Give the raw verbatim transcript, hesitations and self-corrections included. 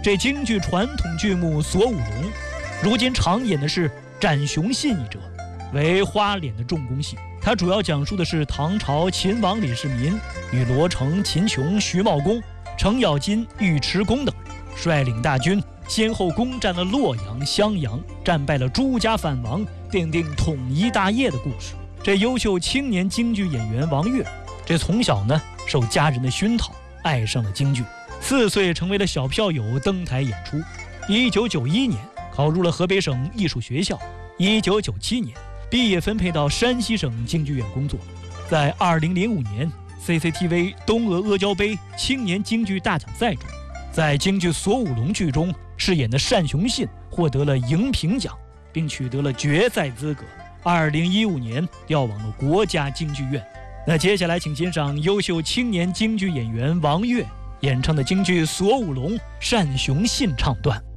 这京剧传统剧目《锁五龙》，如今常演的是展雄信一折，为花脸的重工戏。它主要讲述的是唐朝秦王李世民与罗成、秦琼、徐茂公、程咬金、尉迟恭等人率领大军，先后攻占了洛阳、襄阳，战败了朱家反王，奠定统一大业的故事。这优秀青年京剧演员王越，这从小呢受家人的熏陶，爱上了京剧，四岁成为了小票友，登台演出。一九九一年考入了河北省艺术学校，一九九七年毕业分配到山西省京剧院工作。在二零零五年 C C T V 东俄阿胶杯青年京剧大奖赛中，在京剧《锁五龙》剧中饰演的单雄信获得了荧屏奖，并取得了决赛资格。二零一五年调往了国家京剧院。那接下来请欣赏优秀青年京剧演员王越演唱的京剧《锁五龙》单雄信唱段。